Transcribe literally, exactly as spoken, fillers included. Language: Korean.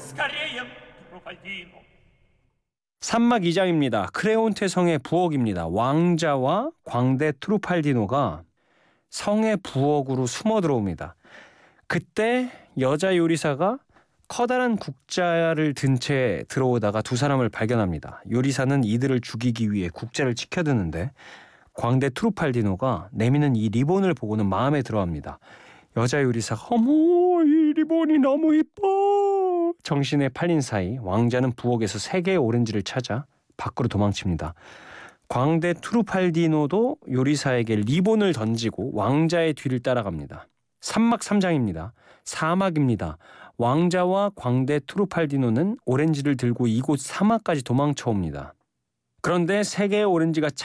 Scarium Trofaldino. 산막 이 장입니다. 크레온테 성의 부엌입니다. 왕자와 광대 트루팔디노가 성의 부엌으로 숨어 들어옵니다. 그때 여자 요리사가 커다란 국자를 든 채 들어오다가 두 사람을 발견합니다. 요리사는 이들을 죽이기 위해 국자를 치켜드는데 광대 트루팔디노가 내미는 이 리본을 보고는 마음에 들어합니다. 여자 요리사가 어머 이 리본이 너무 이뻐. 정신에 팔린 사이 왕자는 부엌에서 세 개의 오렌지를 찾아 밖으로 도망칩니다. 광대 트루팔디노도 요리사에게 리본을 던지고 왕자의 뒤를 따라갑니다. 산막 삼 장입니다. 사막입니다. 왕자와 광대 트루팔디노는 오렌지를 들고 이곳 사막까지 도망쳐 옵니다. 그런데 세 개의 오렌지가